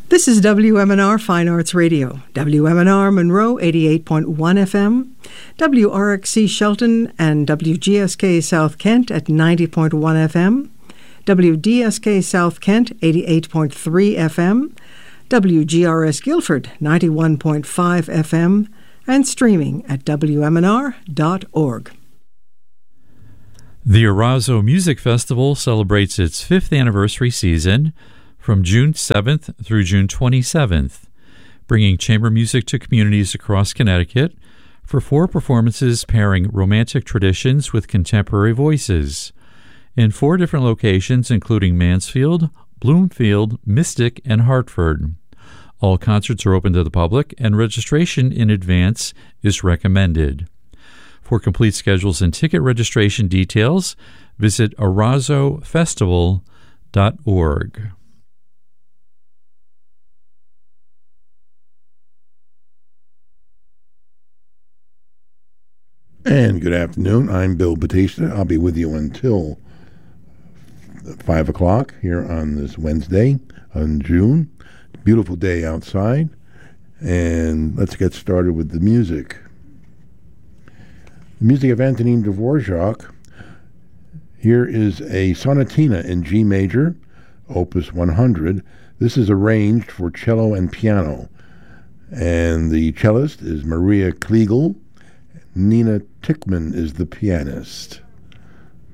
This is WMNR Fine Arts Radio, WMNR Monroe 88.1 FM, WRXC Shelton and WGSK South Kent at 90.1 FM, WDSK South Kent 88.3 FM, WGRS Guilford 91.5 FM, and streaming at WMNR.org. The Orazzo Music Festival celebrates its 5th anniversary season from June 7th through June 27th, bringing chamber music to communities across Connecticut for 4 performances pairing romantic traditions with contemporary voices in 4 different locations, including Mansfield, Bloomfield, Mystic, and Hartford. All concerts are open to the public, and registration in advance is recommended. For complete schedules and ticket registration details, visit OrazzoFestival.org. And good afternoon. I'm Bill Batista. I'll be with you until 5 o'clock here on this Wednesday in June. Beautiful day outside. And let's get started with the music. The music of Antonin Dvorak. Here is a sonatina in G major, opus 100. This is arranged for cello and piano. And the cellist is Maria Kliegel. Nina Tickman is the pianist.